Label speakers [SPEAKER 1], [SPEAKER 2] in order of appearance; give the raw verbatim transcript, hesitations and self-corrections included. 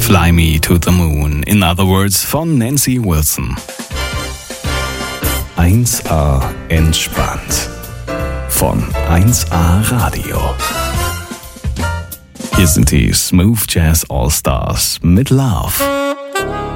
[SPEAKER 1] Fly Me to the Moon, in other words, von Nancy Wilson. eins A entspannt von eins A Radio. Hier sind die Smooth Jazz All Stars mit Love.